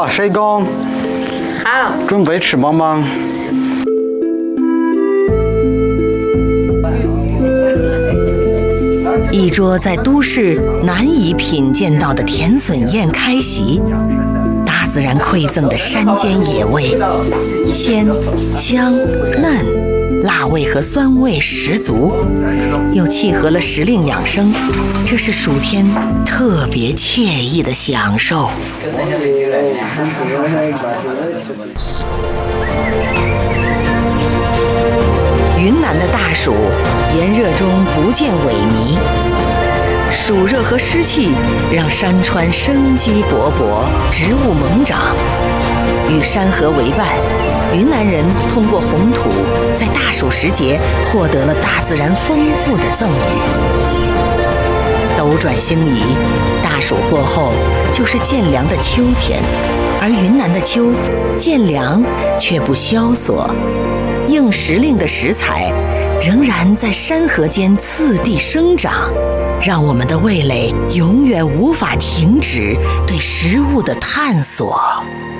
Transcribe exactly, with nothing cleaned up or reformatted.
了，收工。 好， 准备吃棒棒。 一桌在都市难以品见到的甜笋宴开席，大自然馈赠的山间野味，鲜、香、嫩，辣味和酸味十足，又契合了时令养生，这是暑天特别惬意的享受。云南的大暑，炎热中不见萎靡，暑热和湿气让山川生机勃勃，植物猛长。与山河为伴，云南人通过红土，在大暑时节获得了大自然丰富的赠予。斗转星移，大暑过后就是渐凉的秋天，而云南的秋渐凉却不萧索，硬时令的食材仍然在山河间次第生长，让我们的味蕾永远无法停止对食物的探索。